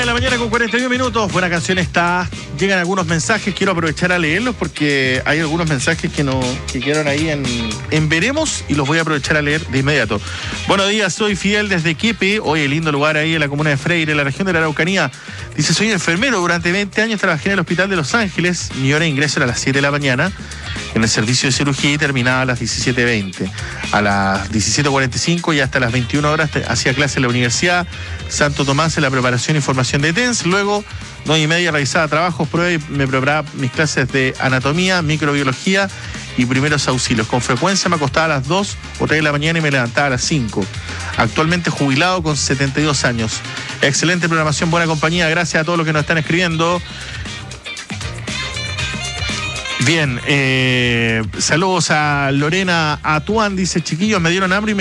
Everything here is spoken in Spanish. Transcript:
9 de la mañana con 41 minutos. Buena canción está. Llegan algunos mensajes. Quiero aprovechar a leerlos porque hay algunos mensajes que quedaron ahí en veremos y los voy a aprovechar a leer de inmediato. Buenos días, soy Fidel desde Quepe. Oye, lindo lugar ahí en la comuna de Freire, en la región de la Araucanía. Dice, soy enfermero. Durante 20 años trabajé en el hospital de Los Ángeles. Mi hora de ingreso era a las 7 de la mañana en el servicio de cirugía y terminaba a las 17:20. A las 17:45 y hasta las 21 horas hacía clase en la Universidad Santo Tomás en la preparación y formación de TENS. Luego, 9:30 realizaba trabajos, pruebas y me preparaba mis clases de anatomía, microbiología y primeros auxilios. Con frecuencia me acostaba a las 2 o 3 de la mañana y me levantaba a las 5. Actualmente jubilado con 72 años. Excelente programación, buena compañía. Gracias a todos los que nos están escribiendo. Bien, saludos a Lorena Atuán, dice, chiquillos, me dieron hambre y me